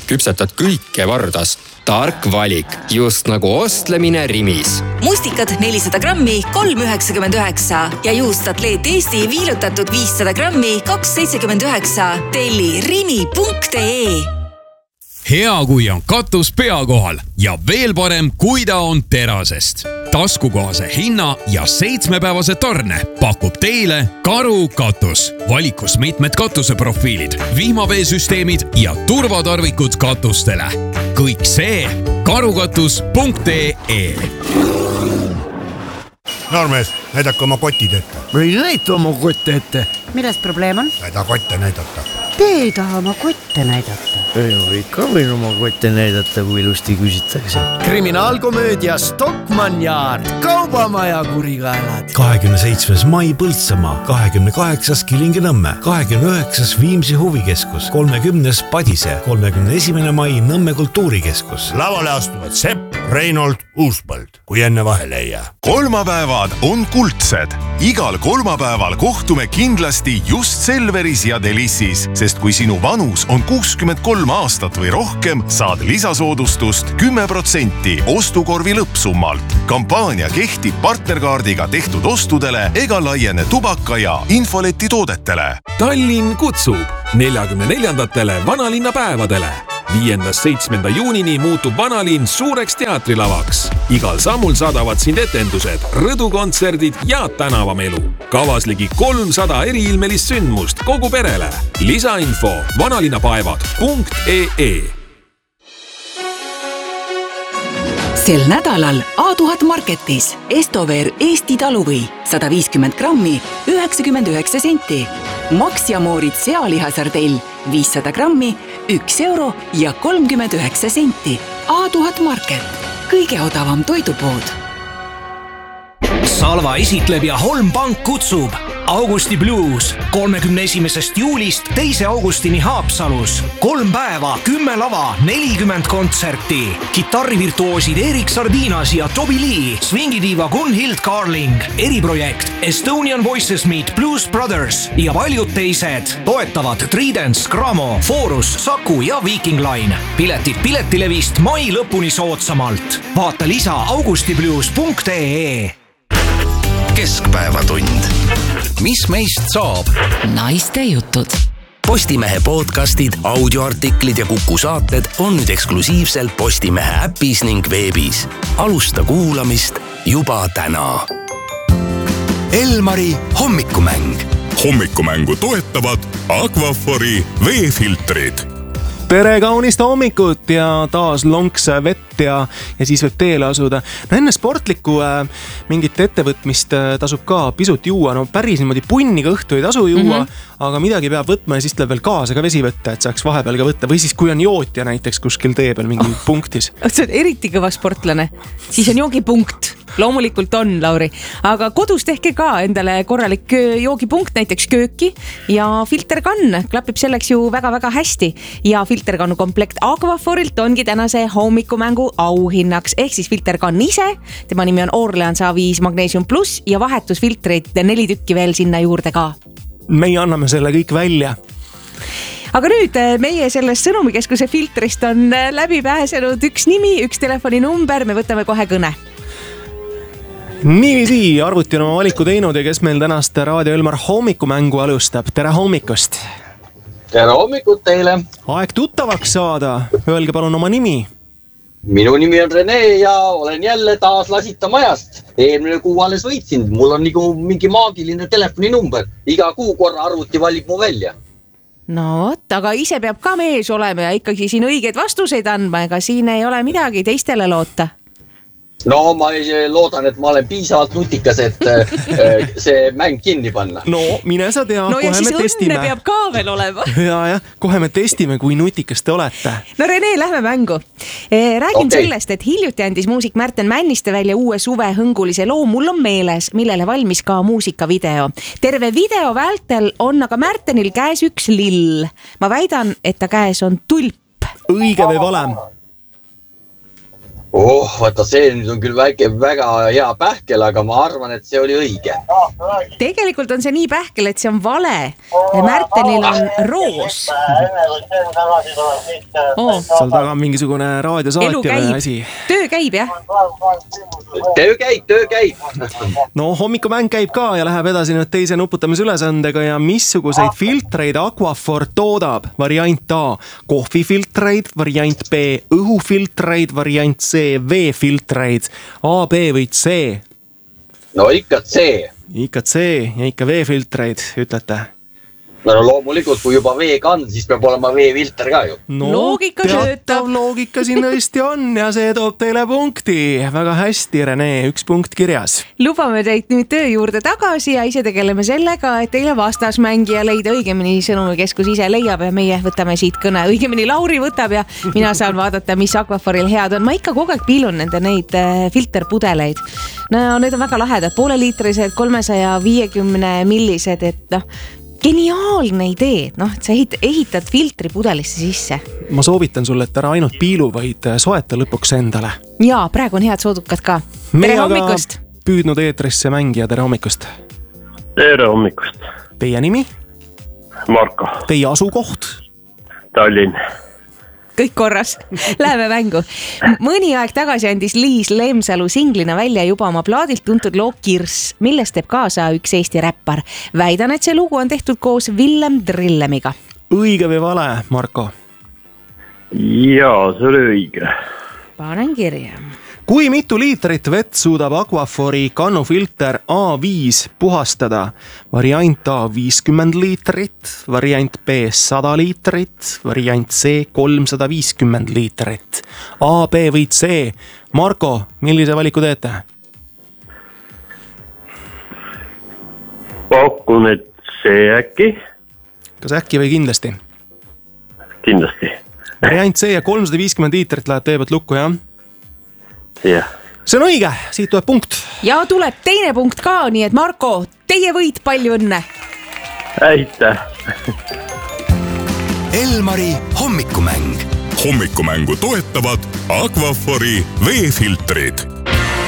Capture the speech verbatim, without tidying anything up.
küpsetad kõike vardas. Tark valik, just nagu ostlemine Rimis. Mustikad nelisada grammi, kolm üheksakümmend üheksa ja juustatleet Eesti viilutatud viissada grammi, kaks seitsekümmend üheksa. Telli rimi punkt ee. Hea, kui on katus pea kohal ja veel parem, kui ta on terasest. Taskukohase hinna ja seitsmepäevase tarne pakub teile Karu katus. Valikus mitmed katuseprofiilid, vihmaveesüsteemid ja turvatarvikud katustele. Kõik see karukatus punkt ee. Noormees, näidake oma kotid ette. Või näita oma kotte ette. Milles probleem on? Näida kotte näidata. Te ei taha oma kotte näidata. Ei ole ikka võin oma kotte näidata, kui ilusti küsitakse. Kriminaalkomöödia Stockmann Yard. Kaubamaja kurikaelad. kahekümne seitsmes mai Põltsamaa, kahekümne kaheksas Kilingi-Nõmme, kahekümne üheksas Viimsi huvikeskus, kolmekümnes Padise, kolmekümne esimene mai Nõmme kultuurikeskus. Lavale astuvad Sepp, Reinold, Uuspõld, kui enne vahele ei jää. Kolmapäevad on kuldsed. Igal kolmapäeval kohtume kindlasti just Selveris ja Delissis, sest kui sinu vanus on kuuskümmend kolm aastat või rohkem, saad lisasoodustust kümme protsenti ostukorvi lõppsummalt. Kampaania kehtib partnerkaardiga tehtud ostudele ega laiene tubaka ja infoleti toodetele. Tallinn kutsub neljakümne neljandatele vanalinna päevadele. Viiendast seitsmenda juunini muutub vanalinn suureks teatrilavaks. Igal sammul saadavad sind etendused, rõdukontserdid ja tänavamelu. Kavas ligi kolmsada eriilmelist sündmust kogu perele. Lisainfo vanalinnapäevad punkt ee. Sel nädalal A tuhat Marketis Estover Eesti taluvõi sada viiskümmend grammi, üheksakümmend üheksa senti. Max ja Moorid sealihasardell viissada grammi, üks euro ja kolmkümmend üheksa senti. A tuhat Market, kõige odavam toidupood. Salva esitleb ja Holm Pank kutsub Augusti Blues kolmekümne esimesest juulist teise augustini Haapsalus. Kolm päeva, kümme lava, nelikümmend kontserti. Kitarrivirtuoosid Erik Sardinas ja Toby Lee, swingidiiva Gunhild Carling, eriprojekt Estonian Voices Meet Blues Brothers ja paljud teised. Toetavad Tridents, Gramo, Forus, Saku ja Viking Line. Piletid Piletilevist mai lõpuni soodsamalt. Vaata lisa augustiblues punkt ee. Keskpäevatund. Mis meist saab? Naiste jutud. Postimehe podcastid, audioartiklid ja Kuku saated on nüüd eksklusiivselt Postimehe äpis ning veebis. Alusta kuulamist juba täna. Elmari hommikumäng. Hommikumängu toetavad Aquafori veefiltrid. Tere kaunist hommikut ja taas lonks vett ja, ja siis võib teele asuda. No enne sportlikku äh, mingit ettevõtmist äh, tasub ka pisut juua. No päris niimoodi punniga õhtu ei tasu juua, mm-hmm. aga midagi peab võtma ja siis tuleb veel kaasa ka vesi võtta, et saaks vahepeal ka võtta. Või siis kui on jootja näiteks kuskil tee peal mingi oh. punktis. See on eriti kõva sportlane. Siis on joogipunkt. Loomulikult on, Lauri. Aga kodus tehke ka endale korralik joogipunkt, näiteks kööki ja filterkann klapib selleks ju väga-väga hästi. Ja filterkannu komplekt Aquaforilt ongi tänase hommikumängu auhinnaks. Ehk siis filterkann ise, tema nimi on Orleans A viis Magnesium Plus ja vahetusfiltreid neli tükki veel sinna juurde ka. Meie anname selle kõik välja. Aga nüüd meie sellest sõnumikeskuse filtrist on läbi pääsenud üks nimi, üks telefoninumber, me võtame kohe kõne. Niiviisi, arvuti on oma valiku teinud ja kes meil tänast Raadio Elmar hommikumängu alustab. Tere hommikust! Tere hommikut teile! Aeg tuttavaks saada. Öelge palun oma nimi. Minu nimi on Rene ja olen jälle taas lasita majast. Eelmine kuu alles võitsin. Mul on nagu mingi maagiline telefoninumber. Iga kuu korra arvuti valib mu välja. No võt, aga ise peab ka mees olema ja ikkagi siin õigeid vastuseid andma, ega siin ei ole midagi teistele loota. No ma loodan, et ma olen piisavalt nutikas, et see mäng kinni panna. No mine sa tea, no, kohe me testime. No ja siis õnne peab ka veel olema. Ja, ja, kohe me testime, kui nutikas te olete. No Rene, lähme mängu. Räägin okay. sellest, et hiljuti andis muusik Märten Männiste välja uue suve hõngulise loo Mul on meeles, millele valmis ka muusikavideo. Terve video vältel on aga Märtenil käes üks lill. Ma väidan, et ta käes on tulp. Õige või vale? Oh, vaata see nüüd on küll väike, väga hea pähkel, aga ma arvan, et see oli õige. Tegelikult on see nii pähkel, et see on vale. Märtenil on roos. Oh. Seal taga on mingisugune raadiosaatja või asi. Töö käib, jah? Töö käib, töö käib. No hommikumäng käib ka ja läheb edasi nüüd teise nuputamise ülesandega ja missuguseid filtreid Aquaphor toodab? Variant A, kohvifiltreid, variant B, õhufiltreid, variant C, veefiltreid, A, B või C? No ikka C. Ikka C ja ikka veefiltreid, ütlete? No loomulikult, kui juba veega on, siis peab olema veefilter ka ju. No, loogika teatav loogika siin tõesti on ja see toob teile punkti. Väga hästi, Rene, üks punkt kirjas. Lubame teid nüüd töö juurde tagasi ja ise tegeleme sellega, et teile vastasmängija leida õigemini sõnumikeskus ise leiab ja meie võtame siit kõne. Õigemini Lauri võtab ja mina saan vaadata, mis Aquaphoril head on. Ma ikka kogu aeg piilun nende neid filterpudeleid. No need on väga lahedad, pooleliitrised, kolmesaja viiekümne millised, et noh, geniaalne idee, noh, et sa ehitad filtri pudelisse sisse. Ma soovitan sulle, et ära ainult piilu, vaid soeta lõpuks endale. Jaa, praegu on head soodukad ka. Tere hommikust! Püüdnud eetrisse mängija, tere hommikust! Tere hommikust! Teie nimi? Marko. Teie asukoht? Tallinn. Kõik korras. Läheme mängu. Mõni aeg tagasi andis Liis Lemsalu singlina välja juba oma plaadilt tuntud loo Kirss, millest teeb kaasa üks Eesti räppar. Väidan, et see lugu on tehtud koos Villem Drillemiga. Õige või vale, Marko? Jaa, see oli õige. Panen kirja. Kui mitu liitrit vett suudab Aquaphori kannufilter A viis puhastada? Variant A viiskümmend liitrit, variant B sada liitrit, variant C kolmsada viiskümmend liitrit. A, B või C? Marko, millise valiku teete? Pakun, et C äkki. Kas äkki või kindlasti? Kindlasti. Variant C ja kolmsada viiskümmend liitrit läheb teie pealt lukku, jah? Jah. See on õige, siit tuleb punkt. Ja tuleb teine punkt ka, nii et Marko, teie võit, palju õnne. Aitäh. Elmari hommikumäng. Hommikumängu toetavad Aquaphori veefiltrid.